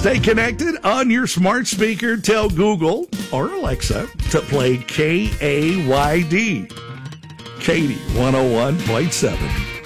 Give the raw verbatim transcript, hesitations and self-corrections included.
Stay connected on your smart speaker. Tell Google or Alexa to play K A Y D. Katie one oh one point seven.